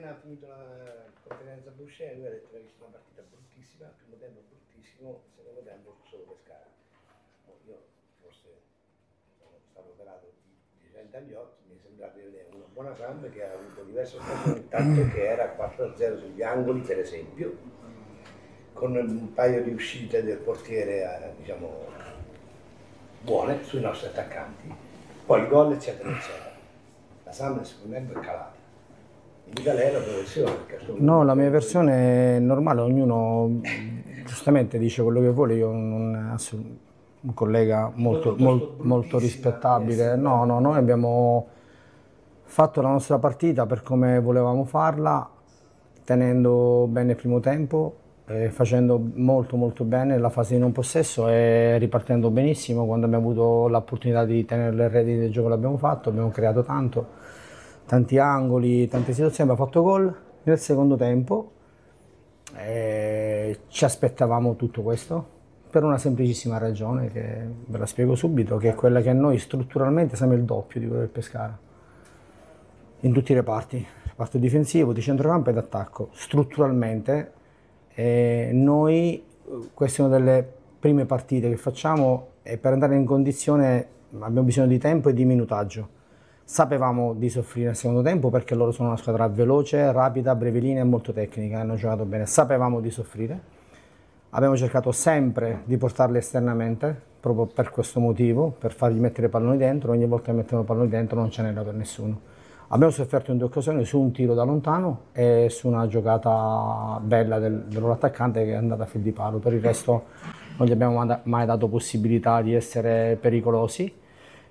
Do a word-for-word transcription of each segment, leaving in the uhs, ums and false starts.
appena finito la conferenza Boucher, lui ha detto che è una partita bruttissima, il primo tempo bruttissimo, il secondo tempo solo Pescara. Io forse sono stato operato di recente agli occhi, mi è sembrato di vedere una buona Samp che ha avuto diverse occasioni, tanto che era quattro a zero sugli angoli per esempio, con un paio di uscite del portiere diciamo buone sui nostri attaccanti, poi il gol eccetera eccetera. La Samp secondo me è calata. No, la mia versione è normale, ognuno giustamente dice quello che vuole, io non un collega molto, molto, molto rispettabile. No, no, noi abbiamo fatto la nostra partita per come volevamo farla, tenendo bene il primo tempo, eh, facendo molto molto bene la fase di non possesso e ripartendo benissimo. Quando abbiamo avuto l'opportunità di tenere le redini del gioco l'abbiamo fatto, abbiamo creato tanto. Tanti angoli, tante situazioni, abbiamo fatto gol nel secondo tempo e ci aspettavamo tutto questo per una semplicissima ragione che ve la spiego subito, che è quella che noi strutturalmente siamo il doppio di quello del Pescara in tutti i reparti, reparto difensivo, di centrocampo ed attacco. Strutturalmente eh, noi, queste sono delle prime partite che facciamo e per andare in condizione abbiamo bisogno di tempo e di minutaggio. Sapevamo di soffrire nel secondo tempo perché loro sono una squadra veloce, rapida, breve linea e molto tecnica, hanno giocato bene. Sapevamo di soffrire, abbiamo cercato sempre di portarli esternamente, proprio per questo motivo, per fargli mettere i palloni dentro. Ogni volta che mettevano i palloni dentro non ce n'era per nessuno. Abbiamo sofferto in due occasioni su un tiro da lontano e su una giocata bella del, del loro attaccante che è andata a fil di palo. Per il resto non gli abbiamo mai dato possibilità di essere pericolosi.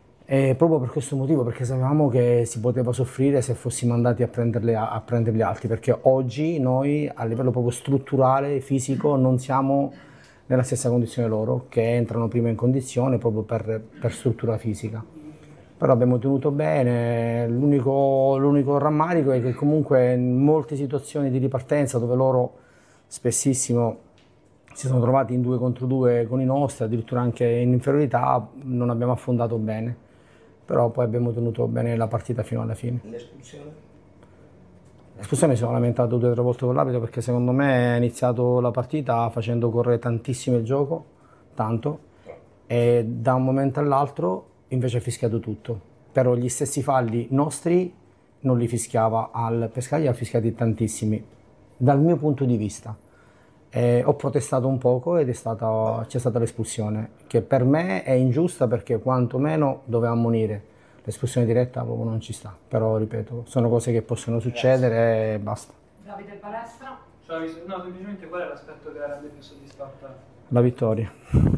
E proprio per questo motivo, perché sapevamo che si poteva soffrire se fossimo andati a prenderli, a prenderli alti, perché oggi noi a livello proprio strutturale, fisico, non siamo nella stessa condizione loro, che entrano prima in condizione proprio per, per struttura fisica. Però abbiamo tenuto bene, l'unico rammarico è che comunque in molte situazioni di ripartenza dove loro spessissimo si sono trovati in due contro due con i nostri, addirittura anche in inferiorità, non abbiamo affondato bene. Però poi abbiamo tenuto bene la partita fino alla fine. L'espulsione? L'espulsione mi sono lamentato due o tre volte con l'arbitro perché secondo me ha iniziato la partita facendo correre tantissimo il gioco, tanto, e da un momento all'altro invece ha fischiato tutto. Però gli stessi falli nostri non li fischiava al Pescara, li ha fischiati tantissimi, dal mio punto di vista. Eh, ho protestato un poco ed c'è stata, stata l'espulsione, che per me è ingiusta perché quantomeno doveva ammonire. L'espulsione diretta proprio non ci sta, però ripeto, sono cose che possono succedere e basta. Davide Palestra? Cioè, no, semplicemente qual è l'aspetto che la rende più soddisfatta? La vittoria.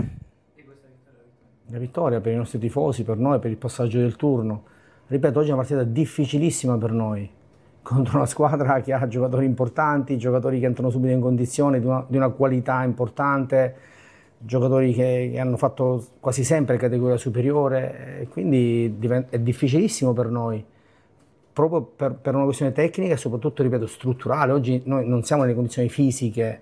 Di questa vittoria? La vittoria per i nostri tifosi, per noi, per il passaggio del turno. Ripeto, oggi è una partita difficilissima per noi, contro una squadra che ha giocatori importanti, giocatori che entrano subito in condizione di una, di una qualità importante, giocatori che, che hanno fatto quasi sempre categoria superiore, e quindi è difficilissimo per noi, proprio per, per una questione tecnica e soprattutto, ripeto, strutturale. Oggi noi non siamo nelle condizioni fisiche,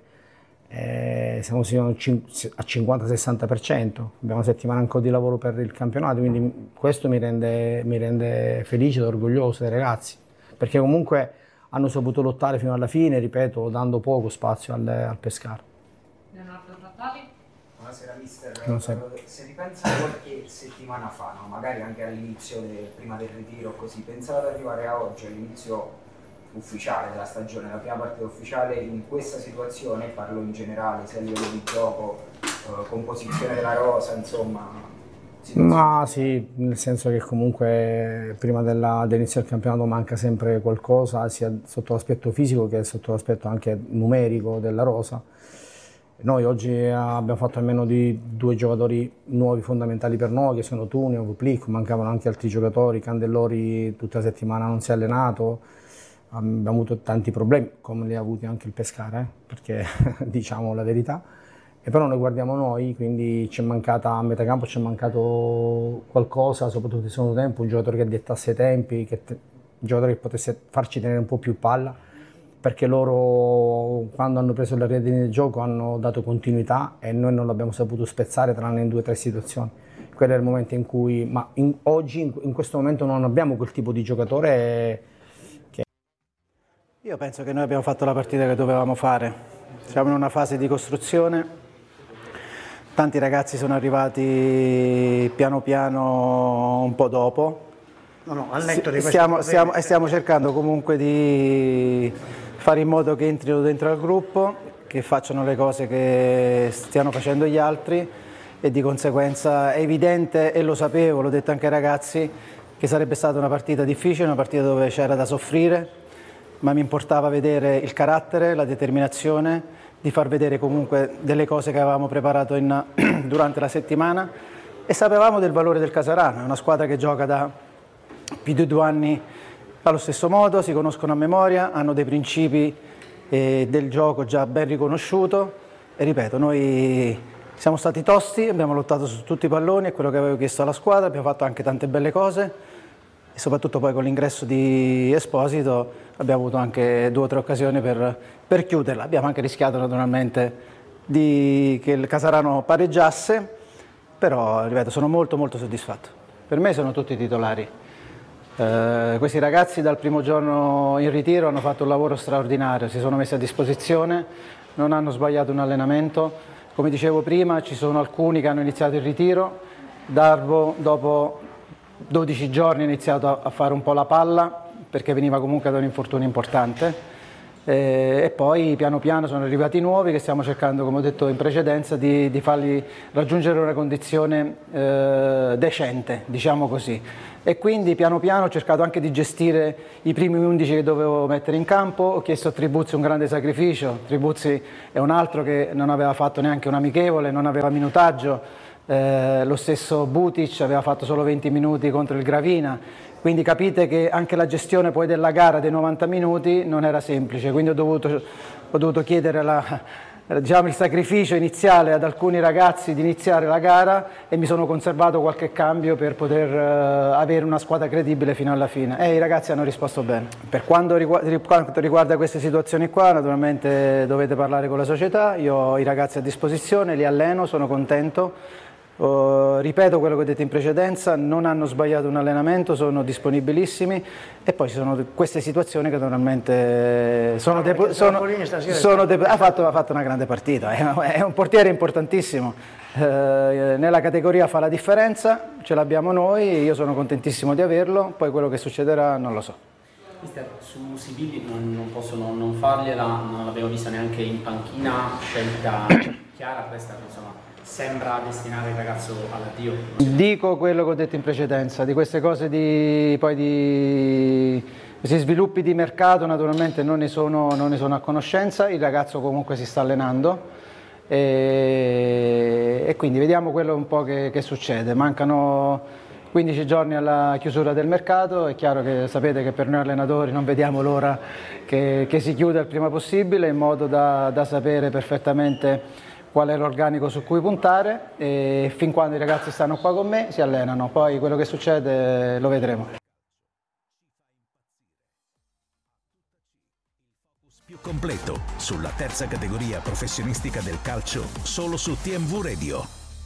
eh, siamo a cinquanta sessanta per cento, abbiamo una settimana ancora di lavoro per il campionato, quindi questo mi rende, mi rende felice ed orgoglioso dei ragazzi, perché comunque hanno saputo lottare fino alla fine, ripeto, dando poco spazio al, al Pescara. Leonardo Frattali? Buonasera mister, Buonasera. Se ripensa a qualche settimana fa, no? Magari anche all'inizio, prima del ritiro, così, pensava di arrivare a oggi, all'inizio ufficiale della stagione, la prima partita ufficiale, in questa situazione, parlo in generale, sia a livello di gioco, eh, composizione della rosa, insomma... Ma sì, nel senso che comunque prima dell'inizio del campionato manca sempre qualcosa, sia sotto l'aspetto fisico che sotto l'aspetto anche numerico della rosa. Noi oggi abbiamo fatto almeno di due giocatori nuovi fondamentali per noi, che sono Tunio, Vuplic, mancavano anche altri giocatori, Candellori tutta la settimana non si è allenato, abbiamo avuto tanti problemi, come li ha avuti anche il Pescara, eh? Perché diciamo la verità. E però noi guardiamo noi, quindi ci è mancata a metà campo, ci è mancato qualcosa, soprattutto nel secondo tempo, un giocatore che dettasse i tempi, che te, un giocatore che potesse farci tenere un po' più palla, perché loro quando hanno preso le redini del gioco hanno dato continuità e noi non l'abbiamo saputo spezzare tranne in due o tre situazioni. Quello è il momento in cui, ma in, oggi in, in questo momento non abbiamo quel tipo di giocatore che... Io penso che noi abbiamo fatto la partita che dovevamo fare, siamo in una fase di costruzione, tanti ragazzi sono arrivati piano piano un po' dopo, No, no, al netto di stiamo, stiamo, e stiamo cercando comunque di fare in modo che entrino dentro al gruppo, che facciano le cose che stiano facendo gli altri e di conseguenza è evidente, e lo sapevo, l'ho detto anche ai ragazzi, che sarebbe stata una partita difficile, una partita dove c'era da soffrire, ma mi importava vedere il carattere, la determinazione, di far vedere comunque delle cose che avevamo preparato in, durante la settimana, e sapevamo del valore del Casarano, è una squadra che gioca da più di due anni allo stesso modo, si conoscono a memoria, hanno dei principi eh, del gioco già ben riconosciuto e ripeto, noi siamo stati tosti, abbiamo lottato su tutti i palloni, è quello che avevo chiesto alla squadra, abbiamo fatto anche tante belle cose e soprattutto poi con l'ingresso di Esposito abbiamo avuto anche due o tre occasioni per, per chiuderla, abbiamo anche rischiato naturalmente di, che il Casarano pareggiasse, però ripeto sono molto molto soddisfatto, per me sono tutti titolari. Uh, questi ragazzi dal primo giorno in ritiro hanno fatto un lavoro straordinario, si sono messi a disposizione, non hanno sbagliato un allenamento, come dicevo prima ci sono alcuni che hanno iniziato il ritiro, Darbo dopo dodici giorni ha iniziato a, a fare un po' la palla perché veniva comunque da un infortunio importante e, e poi piano piano sono arrivati nuovi che stiamo cercando, come ho detto in precedenza, di, di farli raggiungere una condizione eh, decente, diciamo così. E quindi piano piano ho cercato anche di gestire i primi undici che dovevo mettere in campo, ho chiesto a Tribuzzi un grande sacrificio, Tribuzzi è un altro che non aveva fatto neanche un amichevole, non aveva minutaggio, eh, lo stesso Butic aveva fatto solo venti minuti contro il Gravina, quindi capite che anche la gestione poi della gara dei novanta minuti non era semplice, quindi ho dovuto, ho dovuto chiedere la... diciamo, il sacrificio iniziale ad alcuni ragazzi di iniziare la gara e mi sono conservato qualche cambio per poter uh, avere una squadra credibile fino alla fine e i ragazzi hanno risposto bene. Per quanto riguarda, quanto riguarda queste situazioni qua, naturalmente dovete parlare con la società, io ho i ragazzi a disposizione, li alleno, sono contento. Uh, ripeto quello che ho detto in precedenza, non hanno sbagliato un allenamento, sono disponibilissimi e poi ci sono queste situazioni che normalmente sono, depo- sono, sono depo- ha, fatto, ha fatto una grande partita, è, è un portiere importantissimo, uh, nella categoria fa la differenza, ce l'abbiamo noi, io sono contentissimo di averlo, poi quello che succederà non lo so. Mister, su Sibili non, non posso non, non fargliela, non l'avevo vista neanche in panchina, scelta chiara questa, insomma. Sembra destinare il ragazzo all'addio. Dico quello che ho detto in precedenza, di queste cose di, poi di questi sviluppi di mercato naturalmente non ne sono, non ne sono a conoscenza, il ragazzo comunque si sta allenando e, e quindi vediamo quello un po' che, che succede. Mancano quindici giorni alla chiusura del mercato, è chiaro che sapete che per noi allenatori non vediamo l'ora che, che si chiuda il prima possibile in modo da, da sapere perfettamente qual è l'organico su cui puntare e fin quando i ragazzi stanno qua con me si allenano, poi quello che succede lo vedremo. Più completo sulla terza categoria professionistica del calcio solo su T M V Radio.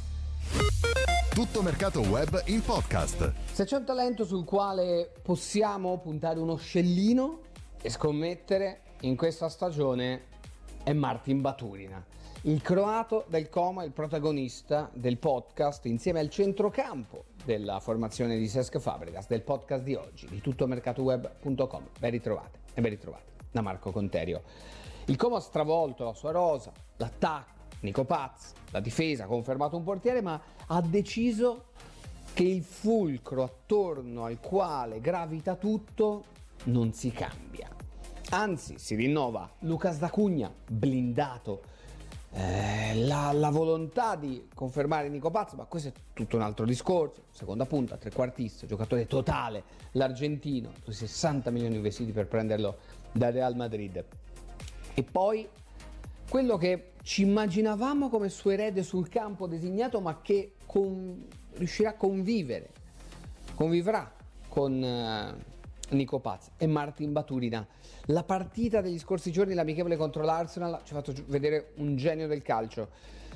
Tutto mercato web in podcast. Se c'è un talento sul quale possiamo puntare uno scellino e scommettere in questa stagione è Martin Baturina. Il croato del Como è il protagonista del podcast insieme al centrocampo della formazione di Cesc Fabregas, del podcast di oggi, di tuttomercatoweb punto com. Ben ritrovate e ben ritrovate da Marco Conterio. Il Como ha stravolto la sua rosa, l'attacco, Nico Paz, la difesa, ha confermato un portiere, ma ha deciso che il fulcro attorno al quale gravita tutto non si cambia. Anzi, si rinnova Lucas da Cunha, blindato. Eh, la, la volontà di confermare Nico Paz, ma questo è tutto un altro discorso. Seconda punta, trequartista, giocatore totale, l'argentino, sessanta milioni investiti per prenderlo dal Real Madrid. E poi quello che ci immaginavamo come suo erede sul campo designato, ma che con, riuscirà a convivere, convivrà con uh, Nico Paz e Martin Baturina. La partita degli scorsi giorni, l'amichevole contro l'Arsenal, ci ha fatto vedere un genio del calcio.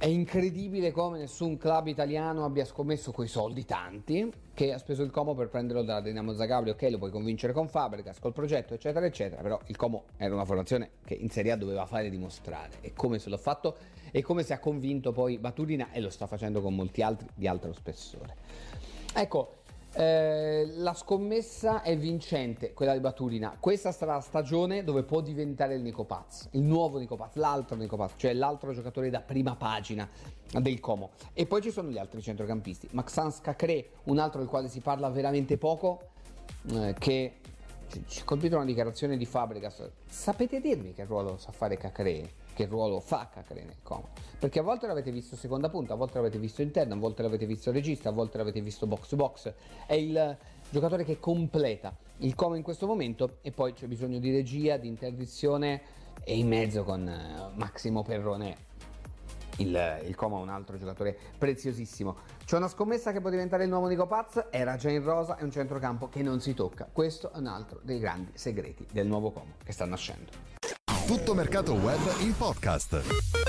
È incredibile come nessun club italiano abbia scommesso quei soldi tanti che ha speso il Como per prenderlo dalla Dinamo Zagabria. Ok, lo puoi convincere con Fabregas, col progetto, eccetera, eccetera, però il Como era una formazione che in Serie A doveva fare dimostrare, e come se l'ha fatto e come si ha convinto poi Baturina, e lo sta facendo con molti altri di altro spessore. Ecco, Eh, la scommessa è vincente, quella di Baturina. Questa sarà la stagione dove può diventare il Nico Paz, il nuovo Nico Paz, l'altro Nico Paz, cioè l'altro giocatore da prima pagina del Como. E poi ci sono gli altri centrocampisti, Maxence Cacré, un altro del quale si parla veramente poco, eh, che ci ha colpito una dichiarazione di Fabregas. Sapete dirmi che ruolo sa fare Cacré? Che ruolo fa Cacré nel Como? Perché a volte l'avete visto seconda punta, a volte l'avete visto interno, a volte l'avete visto regista, a volte l'avete visto box to box. È il giocatore che completa il Como in questo momento, e poi c'è bisogno di regia, di interdizione, e in mezzo con Massimo Perrone il, il Como è un altro giocatore preziosissimo. C'è una scommessa che può diventare il nuovo Nico Paz, era già in rosa, è un centrocampo che non si tocca. Questo è un altro dei grandi segreti del nuovo Como che sta nascendo. Tutto Mercato Web in podcast.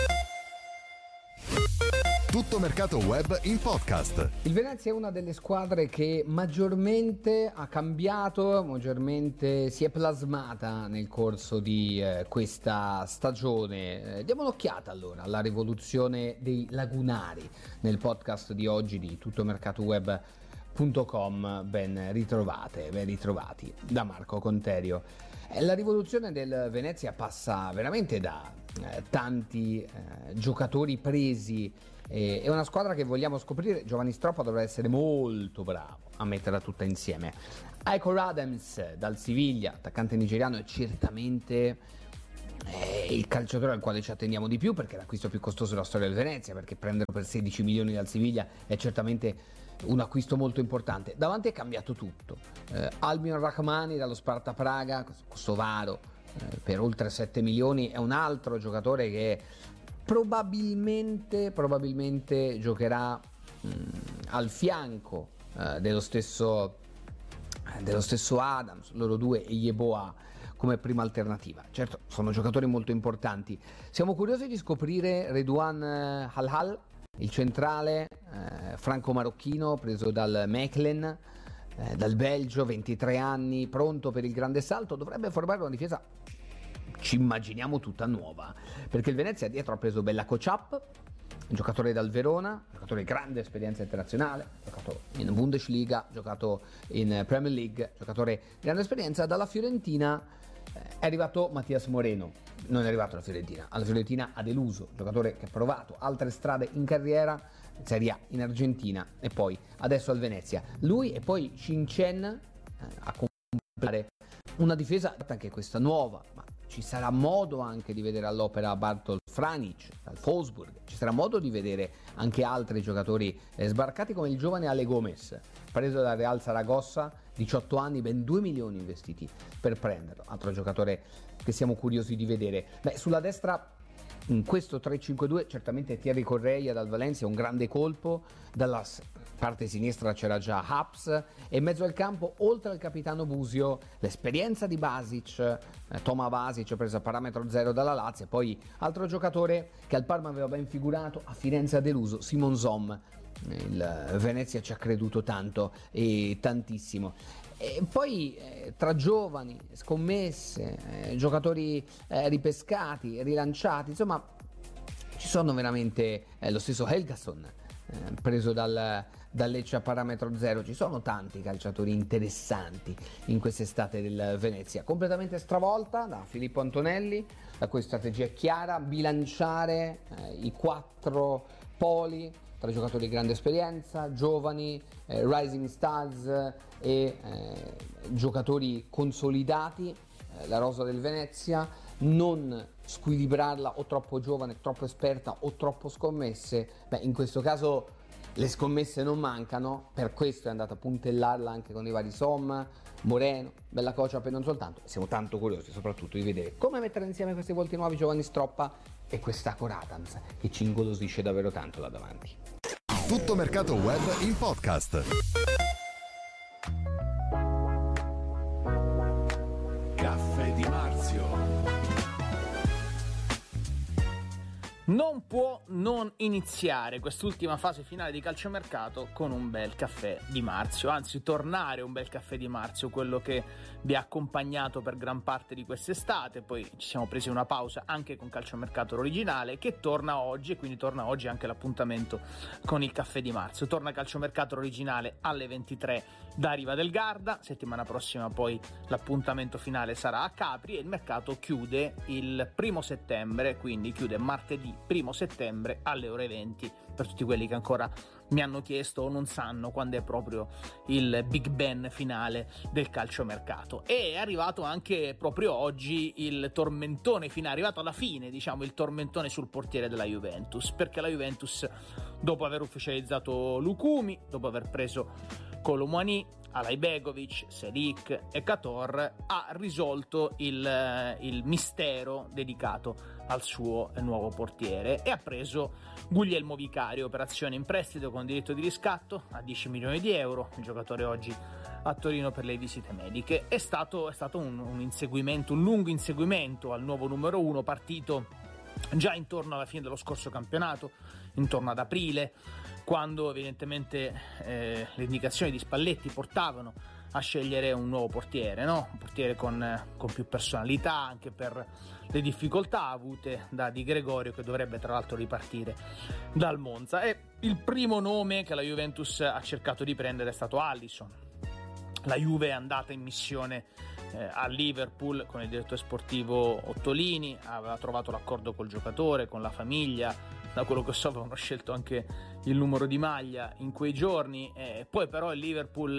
Tutto Mercato Web in podcast. Il Venezia è una delle squadre che maggiormente ha cambiato, maggiormente si è plasmata nel corso di eh, questa stagione. Eh, diamo un'occhiata allora alla rivoluzione dei lagunari nel podcast di oggi di tutto mercato web punto com. Ben ritrovate, ben ritrovati da Marco Conterio. La rivoluzione del Venezia passa veramente da eh, tanti eh, giocatori presi, eh, è una squadra che vogliamo scoprire. Giovanni Stroppa dovrà essere molto bravo a metterla tutta insieme. Aiko Adams dal Siviglia, attaccante nigeriano, è certamente eh, il calciatore al quale ci attendiamo di più, perché è l'acquisto più costoso della storia del Venezia, perché prenderlo per sedici milioni dal Siviglia è certamente un acquisto molto importante. Davanti è cambiato tutto. eh, Albion Rahmani dallo Sparta Praga, kosovaro, eh, per oltre sette milioni, è un altro giocatore che probabilmente probabilmente giocherà mh, al fianco eh, dello stesso dello stesso Adams, loro due, e Yeboah come prima alternativa. Certo, sono giocatori molto importanti. Siamo curiosi di scoprire Redouane Halhal, il centrale eh, franco-marocchino preso dal Mechelen, eh, dal Belgio, ventitré anni, pronto per il grande salto. Dovrebbe formare una difesa, ci immaginiamo, tutta nuova, perché il Venezia dietro ha preso Bella Kociap, un giocatore dal Verona, giocatore di grande esperienza internazionale, giocato in Bundesliga, giocato in Premier League, giocatore di grande esperienza. Dalla Fiorentina eh, è arrivato Mattias Moreno. Non è arrivato alla Fiorentina, alla Fiorentina ha deluso, giocatore che ha provato altre strade in carriera, in Serie A, in Argentina, e poi adesso al Venezia. Lui e poi Shincen eh, a completare una difesa anche questa nuova, ma ci sarà modo anche di vedere all'opera Bartol Franic dal Wolfsburg, ci sarà modo di vedere anche altri giocatori eh, sbarcati, come il giovane Ale Gomez, preso dal Real Saragossa, diciotto anni, ben due milioni investiti per prenderlo, altro giocatore che siamo curiosi di vedere. Beh, sulla destra in questo tre cinque due certamente Thierry Correia dal Valencia, un grande colpo. Dalla parte sinistra c'era già Haps, e in mezzo al campo, oltre al capitano Busio, l'esperienza di Basic, eh, Toma Basic, preso a parametro zero dalla Lazio, e poi altro giocatore che al Parma aveva ben figurato, a Firenze ha deluso, Simon Zom. Il Venezia ci ha creduto tanto e tantissimo. E poi eh, tra giovani, scommesse, eh, giocatori eh, ripescati, rilanciati, insomma ci sono veramente eh, lo stesso Helgason eh, preso dal, dal Lecce a parametro zero. Ci sono tanti calciatori interessanti in quest'estate del Venezia, completamente stravolta da Filippo Antonelli, la cui strategia è chiara: bilanciare eh, i quattro poli tra giocatori di grande esperienza, giovani, eh, rising stars e eh, giocatori consolidati. Eh, la rosa del Venezia, non squilibrarla o troppo giovane, troppo esperta o troppo scommesse. Beh, in questo caso le scommesse non mancano, per questo è andato a puntellarla anche con i vari Somma, Moreno, Bella Kociap, e non soltanto. Siamo tanto curiosi soprattutto di vedere come mettere insieme questi volti nuovi, Giovanni Stroppa e questa Coratans che ci ingolosisce davvero tanto là davanti. Tutto Mercato Web in podcast. Caffè di Marzio. non può non iniziare quest'ultima fase finale di calciomercato con un bel caffè di Marzio, anzi tornare un bel caffè di Marzio, quello che vi ha accompagnato per gran parte di quest'estate. Poi ci siamo presi una pausa anche con calciomercato originale, che torna oggi, e quindi torna oggi anche l'appuntamento con il caffè di Marzio. Torna calciomercato originale alle ventitré da Riva del Garda, settimana prossima poi l'appuntamento finale sarà a Capri e il mercato chiude il primo settembre, quindi chiude martedì primo settembre alle ore venti, per tutti quelli che ancora mi hanno chiesto o non sanno quando è proprio il Big Ben finale del calciomercato. E è arrivato anche proprio oggi il tormentone finale, è arrivato alla fine, diciamo, il tormentone sul portiere della Juventus, perché la Juventus, dopo aver ufficializzato Lukumi, dopo aver preso Colomani, Alajbegovic, Selic e Kator, ha risolto il, il mistero dedicato al suo nuovo portiere e ha preso Guglielmo Vicario, operazione in prestito con diritto di riscatto a dieci milioni di euro. Il giocatore oggi a Torino per le visite mediche. È stato, è stato un, un inseguimento, un lungo inseguimento al nuovo numero uno, partito già intorno alla fine dello scorso campionato, intorno ad aprile, quando evidentemente eh, le indicazioni di Spalletti portavano a scegliere un nuovo portiere, no? Un portiere con, con più personalità, anche per le difficoltà avute da Di Gregorio, che dovrebbe tra l'altro ripartire dal Monza. E il primo nome che la Juventus ha cercato di prendere è stato Alisson. La Juve è andata in missione eh, a Liverpool con il direttore sportivo Ottolini, aveva trovato l'accordo col giocatore, con la famiglia. Da quello che so avevano scelto anche il numero di maglia in quei giorni, eh, poi però il Liverpool,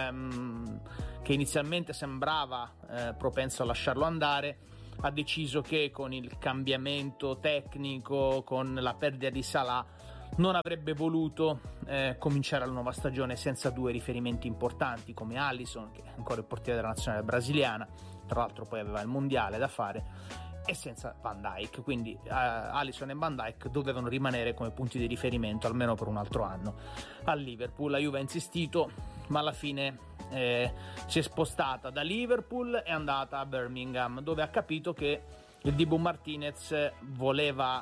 ehm, che inizialmente sembrava eh, propenso a lasciarlo andare, ha deciso che con il cambiamento tecnico, con la perdita di Salah, non avrebbe voluto eh, cominciare la nuova stagione senza due riferimenti importanti come Alisson, che è ancora il portiere della nazionale brasiliana, tra l'altro poi aveva il mondiale da fare, e senza Van Dijk. Quindi uh, Alisson e Van Dijk dovevano rimanere come punti di riferimento almeno per un altro anno al Liverpool. La Juve ha insistito, ma alla fine eh, si è spostata da Liverpool e è andata a Birmingham, dove ha capito che il Dibu Martinez voleva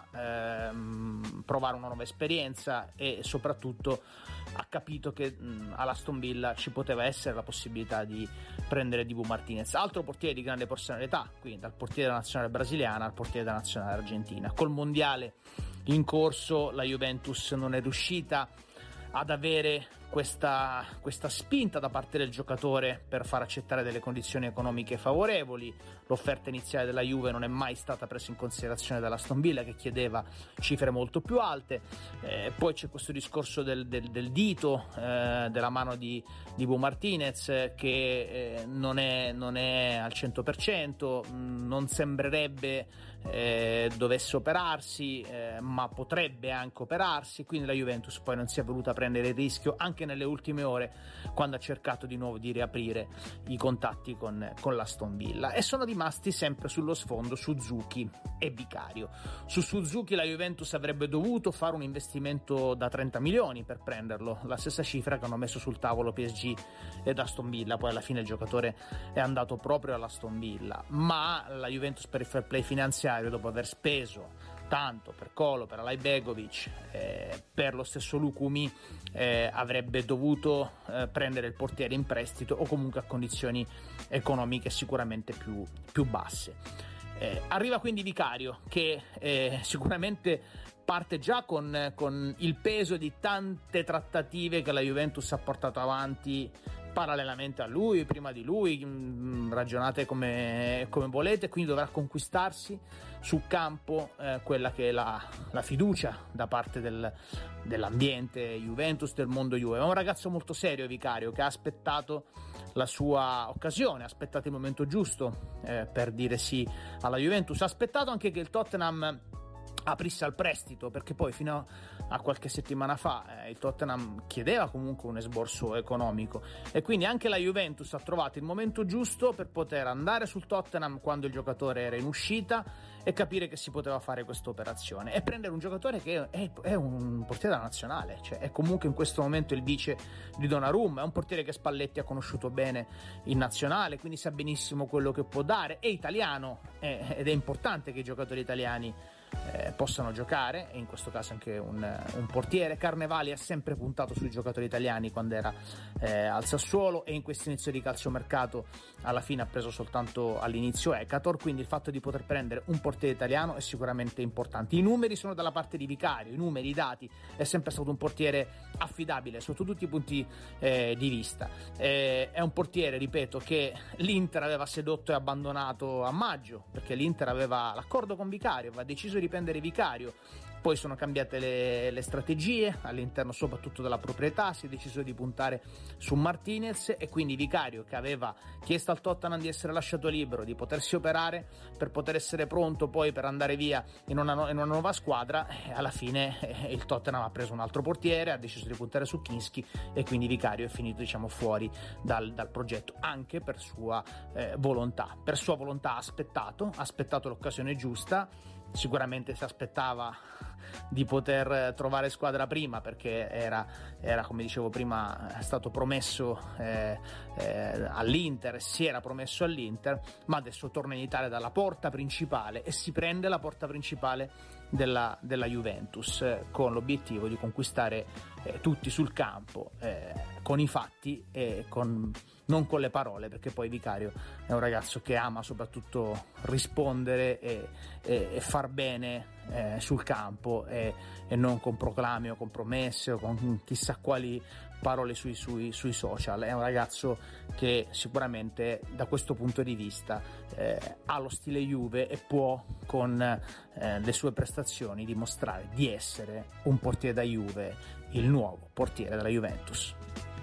ehm, provare una nuova esperienza e soprattutto ha capito che mh, all'Aston Villa ci poteva essere la possibilità di prendere Dibu Martinez, altro portiere di grande personalità, quindi dal portiere della nazionale brasiliana al portiere della nazionale argentina. Col mondiale in corso la Juventus non è riuscita ad avere questa, questa spinta da parte del giocatore per far accettare delle condizioni economiche favorevoli. L'offerta iniziale della Juve non è mai stata presa in considerazione dall'Aston Villa, che chiedeva cifre molto più alte. Eh, poi c'è questo discorso del, del, del dito, eh, della mano di, di Bu Martinez, che eh, non, è, non è al cento per cento, non sembrerebbe eh, dovesse operarsi, eh, ma potrebbe anche operarsi, quindi la Juventus poi non si è voluta prendere il rischio anche nelle ultime ore, quando ha cercato di nuovo di riaprire i contatti con, con l'Aston Villa, e sono rimasti sempre sullo sfondo Suzuki e Vicario. Su Suzuki la Juventus avrebbe dovuto fare un investimento da trenta milioni per prenderlo, la stessa cifra che hanno messo sul tavolo P S G ed Aston Villa. Poi alla fine il giocatore è andato proprio all'Aston Villa, ma la Juventus, per il fair play finanziario, dopo aver speso tanto per Kolo, per Alajbegovic, eh, per lo stesso Lukumi, eh, avrebbe dovuto eh, prendere il portiere in prestito o comunque a condizioni economiche sicuramente più, più basse. Eh, arriva quindi Vicario, che eh, sicuramente parte già con, con il peso di tante trattative che la Juventus ha portato avanti parallelamente a lui, prima di lui, mh, ragionate come, come volete, quindi dovrà conquistarsi sul campo eh, quella che è la, la fiducia da parte del, dell'ambiente Juventus, del mondo Juve. È un ragazzo molto serio, Vicario, che ha aspettato la sua occasione, ha aspettato il momento giusto eh, per dire sì alla Juventus, ha aspettato anche che il Tottenham aprisse al prestito, perché poi fino a qualche settimana fa eh, il Tottenham chiedeva comunque un esborso economico, e quindi anche la Juventus ha trovato il momento giusto per poter andare sul Tottenham quando il giocatore era in uscita e capire che si poteva fare questa operazione e prendere un giocatore che è, è un portiere della nazionale, cioè è comunque in questo momento il vice di Donnarumma, è un portiere che Spalletti ha conosciuto bene in nazionale, quindi sa benissimo quello che può dare, è italiano eh, ed è importante che i giocatori italiani eh, possano giocare, e in questo caso anche un, un portiere. Carnevali ha sempre puntato sui giocatori italiani quando era eh, al Sassuolo, e in questo inizio di calciomercato alla fine ha preso soltanto all'inizio Ekator, quindi il fatto di poter prendere un portiere italiano è sicuramente importante. I numeri sono dalla parte di Vicario, i numeri, i dati, è sempre stato un portiere affidabile sotto tutti i punti eh, di vista. Eh, è un portiere, ripeto, che l'Inter aveva sedotto e abbandonato a maggio, perché l'Inter aveva l'accordo con Vicario, aveva deciso di prendere Vicario. Poi sono cambiate le, le strategie all'interno soprattutto della proprietà, si è deciso di puntare su Martinez, e quindi Vicario, che aveva chiesto al Tottenham di essere lasciato libero, di potersi operare per poter essere pronto poi per andare via in una, in una nuova squadra, eh, alla fine eh, il Tottenham ha preso un altro portiere, ha deciso di puntare su Kinski, e quindi Vicario è finito, diciamo, fuori dal, dal progetto, anche per sua eh, volontà. Per sua volontà ha aspettato, ha aspettato l'occasione giusta. Sicuramente si aspettava di poter trovare squadra prima, perché era, era come dicevo prima, stato promesso eh, eh, all'Inter, si era promesso all'Inter, ma adesso torna in Italia dalla porta principale e si prende la porta principale della, della Juventus, eh, con l'obiettivo di conquistare eh, tutti sul campo, eh, con i fatti e con, non con le parole, perché poi Vicario è un ragazzo che ama soprattutto rispondere e, e, e far bene eh, sul campo, e, e non con proclami o con promesse o con chissà quali parole sui, sui, sui social. È un ragazzo che sicuramente da questo punto di vista eh, ha lo stile Juve e può con eh, le sue prestazioni dimostrare di essere un portiere da Juve, il nuovo portiere della Juventus.